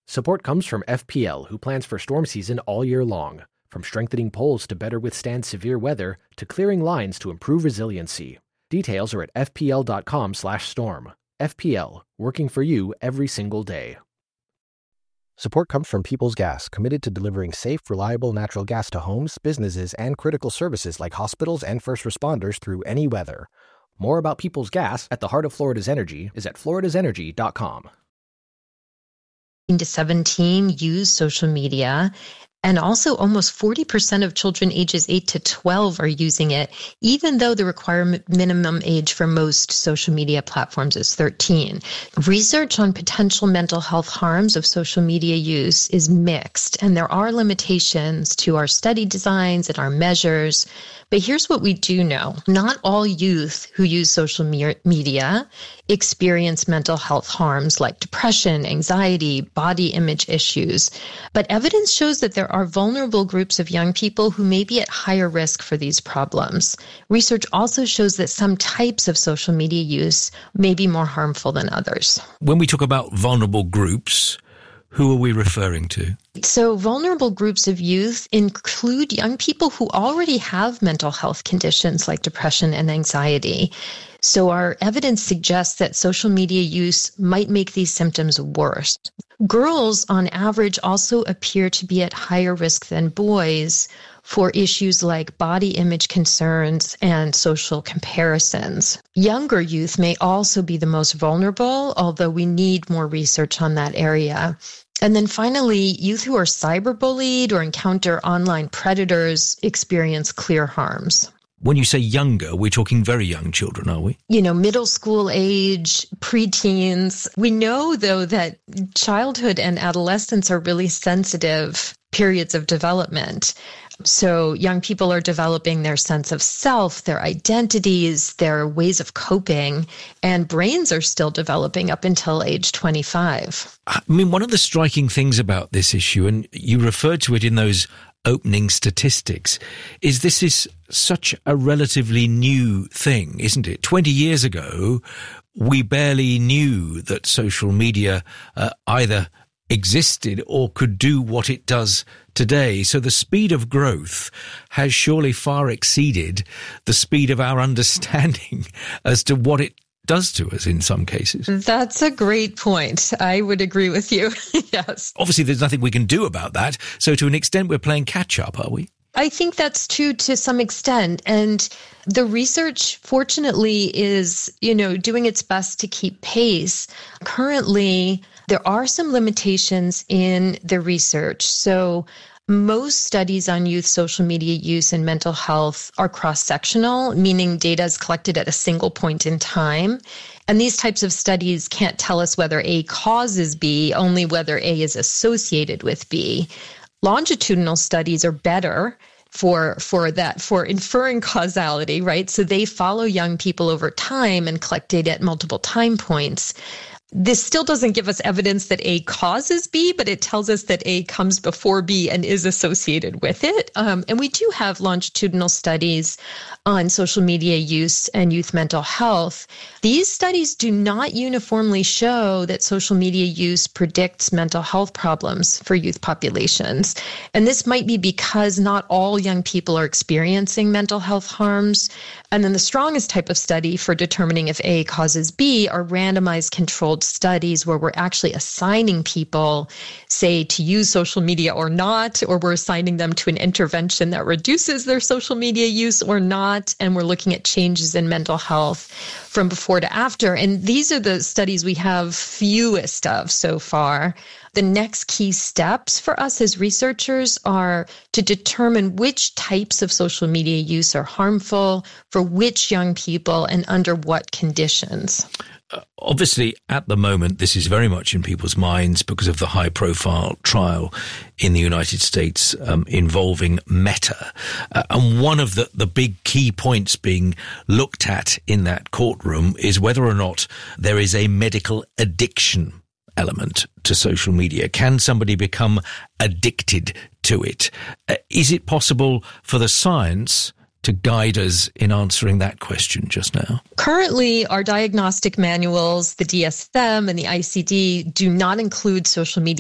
Support comes from FPL, who plans for storm season all year long. From strengthening poles to better withstand severe weather, to clearing lines to improve resiliency. Details are at fpl.com/storm. FPL, working for you every single day. Support comes from Peoples Gas, committed to delivering safe, reliable natural gas to homes, businesses, and critical services like hospitals and first responders through any weather. More about Peoples Gas at the heart of Florida's energy is at floridasenergy.com. To 17 use social media, and also almost 40% of children ages 8 to 12 are using it, even though the requirement minimum age for most social media platforms is 13. Research on potential mental health harms of social media use is mixed, and there are limitations to our study designs and our measures. But here's what we do know. Not all youth who use social media experience mental health harms like depression, anxiety, body image issues. But evidence shows that there are vulnerable groups of young people who may be at higher risk for these problems. Research also shows that some types of social media use may be more harmful than others. When we talk about vulnerable groups, who are we referring to? So vulnerable groups of youth include young people who already have mental health conditions like depression and anxiety. So our evidence suggests that social media use might make these symptoms worse. Girls, on average, also appear to be at higher risk than boys for issues like body image concerns and social comparisons. Younger youth may also be the most vulnerable, although we need more research on that area. And then finally, youth who are cyberbullied or encounter online predators experience clear harms. When you say younger, we're talking very young children, are we? Middle school age, preteens. We know, though, that childhood and adolescence are really sensitive periods of development. So young people are developing their sense of self, their identities, their ways of coping, and brains are still developing up until age 25. I mean, one of the striking things about this issue, and you referred to it in those opening statistics, is this is such a relatively new thing, isn't it? 20 years ago, we barely knew that social media either existed or could do what it does today. So the speed of growth has surely far exceeded the speed of our understanding as to what it does to us in some cases. That's a great point. I would agree with you. Yes. Obviously, there's nothing we can do about that. So to an extent, we're playing catch up, are we? I think that's true to some extent. And the research, fortunately, is, doing its best to keep pace. Currently, there are some limitations in the research. So most studies on youth social media use and mental health are cross-sectional, meaning data is collected at a single point in time. And these types of studies can't tell us whether A causes B, only whether A is associated with B. Longitudinal studies are better for inferring causality, right? So they follow young people over time and collect data at multiple time points. This still doesn't give us evidence that A causes B, but it tells us that A comes before B and is associated with it. And we do have longitudinal studies on social media use and youth mental health. These studies do not uniformly show that social media use predicts mental health problems for youth populations. And this might be because not all young people are experiencing mental health harms. And then the strongest type of study for determining if A causes B are randomized controlled studies where we're actually assigning people, say, to use social media or not, or we're assigning them to an intervention that reduces their social media use or not, and we're looking at changes in mental health from before to after. And these are the studies we have fewest of so far. The next key steps for us as researchers are to determine which types of social media use are harmful, for which young people, and under what conditions. Obviously, at the moment, this is very much in people's minds because of the high-profile trial in the United States involving Meta. And one of the big key points being looked at in that courtroom is whether or not there is a medical addiction element to social media. Can somebody become addicted to it? Is it possible for the science to guide us in answering that question just now? Currently, our diagnostic manuals, the DSM and the ICD, do not include social media